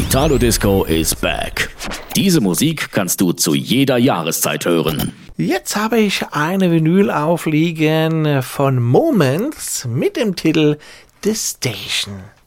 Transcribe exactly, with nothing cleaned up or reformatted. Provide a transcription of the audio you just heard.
Italo Disco is back. Diese Musik kannst du zu jeder Jahreszeit hören. Jetzt habe ich eine Vinyl aufliegen von Moments mit dem Titel The Station.